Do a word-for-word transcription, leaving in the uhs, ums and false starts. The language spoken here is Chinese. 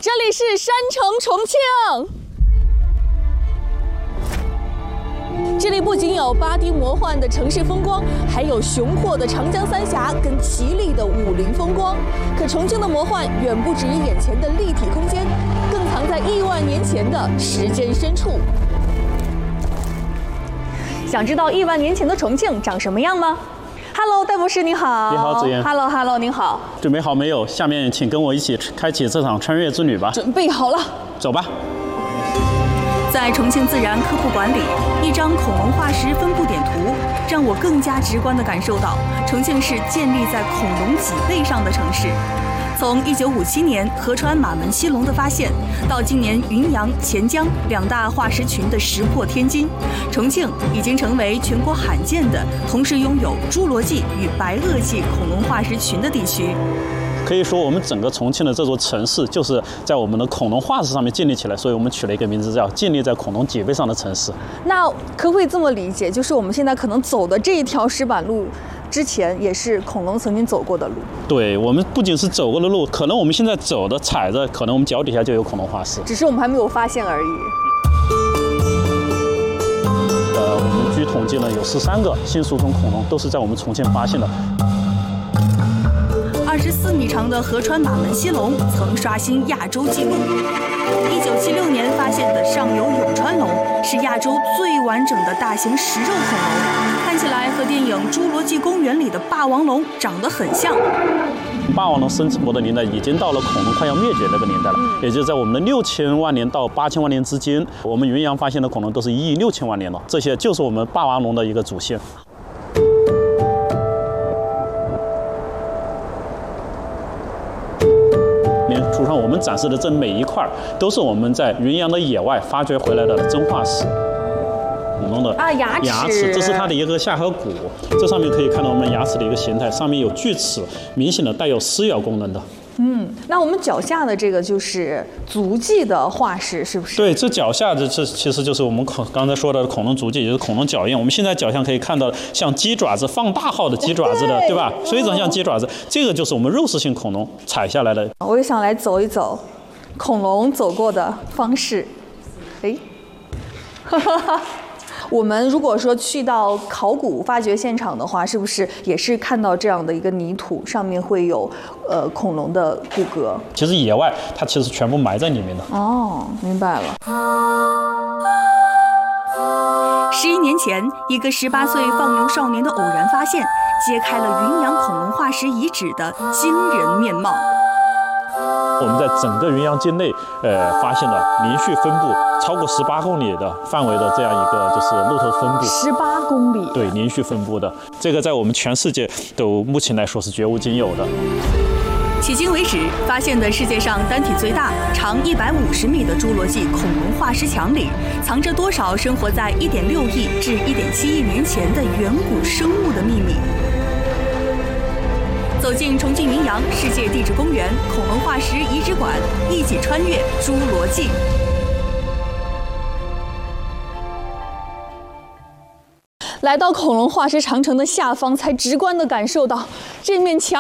这里是山城重庆。这里不仅有巴丁魔幻的城市风光，还有雄阔的长江三峡跟奇丽的武林风光。可重庆的魔幻远不止于眼前的立体空间，更藏在亿万年前的时间深处。想知道亿万年前的重庆长什么样吗？Hello， 戴博士你好。 你好，子妍。 Hello Hello， 您好。 准备好没有？下面请跟我一起开启这场穿越之旅吧。 准备好了， 走吧。 在重庆自然科普馆里，一张恐龙化石分布点图，让我更加直观地感受到重庆是建立在恐龙脊背上的城市。从一九五七年河川马门溪龙的发现，到今年云阳、钱江两大化石群的石破天惊，重庆已经成为全国罕见的同时拥有侏罗纪与白垩纪恐龙化石群的地区。 可以说，我们整个重庆的这座城市就是在我们的恐龙化石上面建立起来，所以我们取了一个名字叫建立在恐龙脊背上的城市。 那可不可以这么理解，就是我们现在可能走的这一条石板路之前也是恐龙曾经走过的路？ 对，我们不仅是走过的路，可能我们现在走的踩着，可能我们脚底下就有恐龙化石， 只是我们还没有发现而已。 呃，我们据统计呢，有十三个新属种恐龙都是在我们重庆发现的。 二十四米长的河川马门溪龙曾刷新亚洲纪录。一九七六年发现的上游永川龙是亚洲最完整的大型食肉恐龙，看起来和电影《侏罗纪公园》里的霸王龙长得很像。 霸王龙生活的年代已经到了恐龙快要灭绝那个年代了，也就是在我们的六千万年到八千万年之间。我们云阳发现的恐龙都是一亿六千万年了，这些就是我们霸王龙的一个祖先。图上我们展示的这每一块都是我们在云阳的野外发掘回来的真化石。恐龙的啊牙齿， 牙齿，这是它的一个下颌骨，这上面可以看到我们牙齿的一个形态，上面有锯齿，明显的带有撕咬功能的。 嗯，那我们脚下的这个就是足迹的化石，是不是？ 对，这脚下的这其实就是我们恐刚才说的恐龙足迹，也就是恐龙脚印。我们现在脚下可以看到像鸡爪子放大号的鸡爪子的，对, 对吧？非常像鸡爪子，这个就是我们肉食性恐龙踩下来的。 我也想来走一走恐龙走过的方式。哎，哈哈哈。我们如果说去到考古发掘现场的话，是不是也是看到这样的一个泥土，上面会有呃恐龙的骨骼？ 其实野外它其实全部埋在里面的。 哦，明白了。 十一年前，一个十八岁放牛少年的偶然发现，揭开了云阳恐龙化石遗址的惊人面貌。 我们在整个云阳境内，呃，发现了连续分布超过十八公里的范围的这样一个就是鹿头分布。 十八公里。 对，连续分布的，这个在我们全世界都目前来说是绝无仅有的。 迄今为止，发现的世界上单体最大、长一百五十米的侏罗纪恐龙化石墙里，藏着多少生活在一点六亿至一点七亿年前的远古生物的秘密？走进重庆云阳世界地质公园恐龙化石遗址馆，一起穿越侏罗纪。 来到恐龙化石长城的下方，才直观地感受到这面墙